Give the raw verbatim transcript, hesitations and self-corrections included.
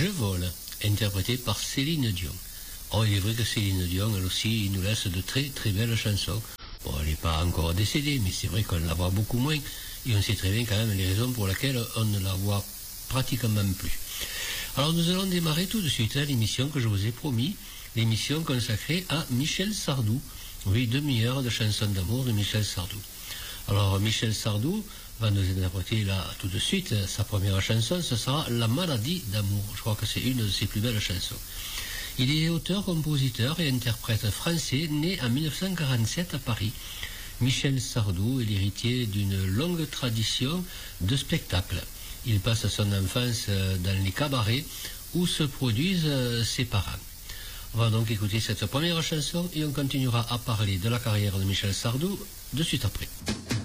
Je vole, interprété par Céline Dion. Oh, il est vrai que Céline Dion, elle aussi, nous laisse de très très belles chansons. Bon, elle n'est pas encore décédée, mais c'est vrai qu'on la voit beaucoup moins. Et on sait très bien quand même les raisons pour lesquelles on ne la voit pratiquement plus. Alors nous allons démarrer tout de suite hein, l'émission que je vous ai promis, l'émission consacrée à Michel Sardou. Oui, demi-heure de chansons d'amour de Michel Sardou. Alors Michel Sardou va nous interpréter là tout de suite sa première chanson, ce sera La maladie d'amour. Je crois que c'est une de ses plus belles chansons. Il est auteur, compositeur et interprète français né en mille neuf cent quarante-sept à Paris. Michel Sardou est l'héritier d'une longue tradition de spectacle. Il passe son enfance dans les cabarets où se produisent ses parents. On va donc écouter cette première chanson et on continuera à parler de la carrière de Michel Sardou de suite après.